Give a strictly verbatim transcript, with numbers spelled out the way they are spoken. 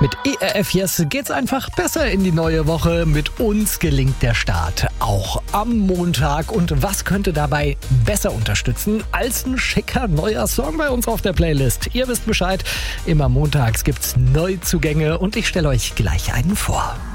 Mit E R F Yes geht's einfach besser in die neue Woche. Mit uns gelingt der Start auch am Montag. Und was könnte dabei besser unterstützen als ein schicker neuer Song bei uns auf der Playlist? Ihr wisst Bescheid, immer montags gibt's Neuzugänge und ich stelle euch gleich einen vor.